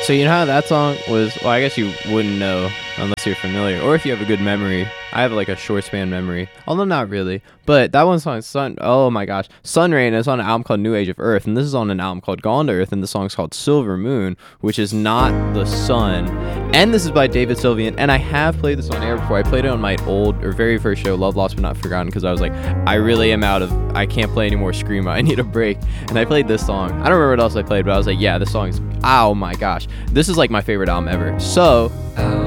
So you know how that song was? Well, I guess you wouldn't know unless you're familiar, or if you have a good memory. I have like a short span memory, although not really. But that one song, Sun. Oh my gosh, Sun Rain is on an album called New Age of Earth, and this is on an album called Gone to Earth, and the song's called Silver Moon, which is not the sun. And this is by David Sylvian, and I have played this on air before. I played it on my old or very first show, Love Lost But Not Forgotten, because I was like, I can't play any more Screamo. I need a break. And I played this song. I don't remember what else I played, but I was like, yeah, this song is, oh my gosh, this is like my favorite album ever. So.